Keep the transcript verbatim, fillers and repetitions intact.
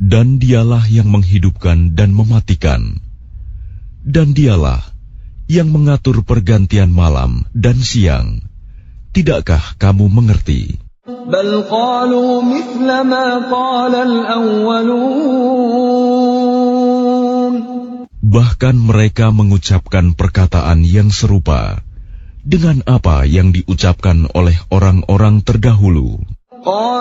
Dan dialah yang menghidupkan dan mematikan. Dan dialah yang mengatur pergantian malam dan siang. Tidakkah kamu mengerti? بل قالوا مثل ما قال الأولون. Bahkan mereka mengucapkan perkataan yang serupa dengan apa yang diucapkan oleh orang-orang terdahulu.